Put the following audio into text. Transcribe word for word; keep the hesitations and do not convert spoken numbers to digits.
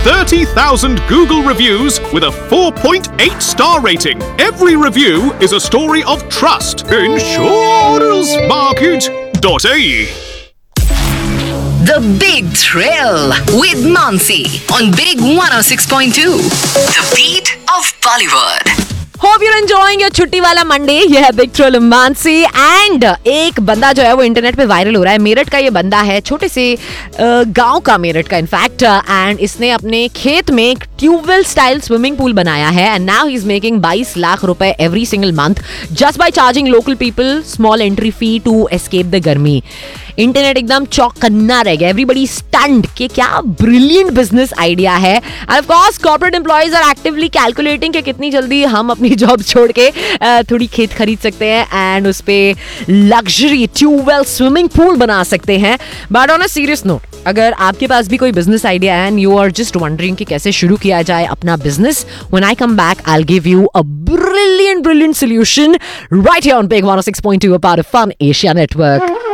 thirty thousand Google reviews with a four point eight star rating. Every review is a story of trust. insurance market dot a e. The Big Thrill with Mansi on Big one oh six point two. The beat of Bollywood. Hope your enjoying your छुट्टी वाला Monday. ये है big thrill Mansi and एक बंदा जो है वो internet पे वायरल हो रहा है। मेरठ का ये बंदा है, छोटे से गांव का मेरठ का इनफैक्ट, एंड इसने अपने खेत में एक ट्यूबवेल स्टाइल स्विमिंग पूल बनाया है and now he is making बाईस लाख रुपए every single month just by charging local people small entry fee to escape the गर्मी। इंटरनेट एकदम चौकन्ना रह गया, एवरीबडी स्टन्ड कि क्या ब्रिलियंट बिजनेस आइडिया है। End of course corporate employees are actively calculating कि कितनी जल्दी हम अपनी जॉब छोड़ के थोड़ी खेत खरीद सकते हैं एंड उस पे लग्जरी ट्यूबवेल स्विमिंग पूल बना सकते हैं। But on a serious note, अगर आपके पास भी कोई बिजनेस आइडिया है and you are just wondering कि कैसे शुरू किया जाए अपना business, when I come back I will give you a brilliant brilliant solution right here on big one oh six point two, a part of Fun Asia Network.